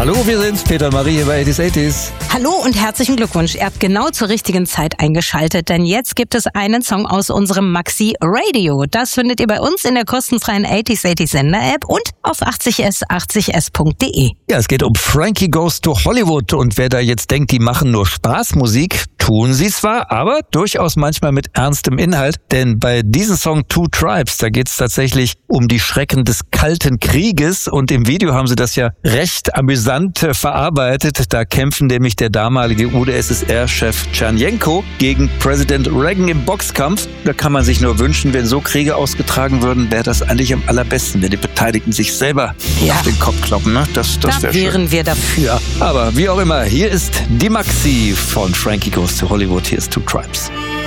Hallo, wir sind's, Peter und Marie hier bei 80s. Hallo und herzlichen Glückwunsch. Ihr habt genau zur richtigen Zeit eingeschaltet, denn jetzt gibt es einen Song aus unserem Maxi Radio. Das findet ihr bei uns in der kostenfreien 80s Sender-App und auf 80s80s.de. Ja, es geht um Frankie Goes to Hollywood und wer da jetzt denkt, die machen nur Spaßmusik, tun sie zwar, aber durchaus manchmal mit ernstem Inhalt, denn bei diesem Song Two Tribes, da geht's tatsächlich um die Schrecken des Kalten Krieges und im Video haben sie das ja recht amüsant verarbeitet. Da kämpfen nämlich der damalige UdSSR-Chef Tschernjenko gegen Präsident Reagan im Boxkampf. Da kann man sich nur wünschen, wenn so Kriege ausgetragen würden, wäre das eigentlich am allerbesten, wenn die Beteiligten sich selber auf den Kopf kloppen. Ne? Das wäre schön. Wären wir dafür. Aber wie auch immer, hier ist die Maxi von Frankie Goes to Hollywood. Hier ist Two Tribes.